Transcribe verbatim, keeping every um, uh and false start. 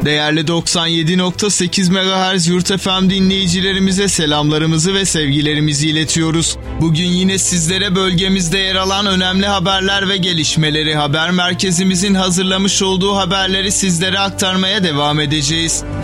Değerli doksan yedi nokta sekiz megahertz Yurt F M dinleyicilerimize selamlarımızı ve sevgilerimizi iletiyoruz. Bugün yine sizlere bölgemizde yer alan önemli haberler ve gelişmeleri, haber merkezimizin hazırlamış olduğu haberleri sizlere aktarmaya devam edeceğiz.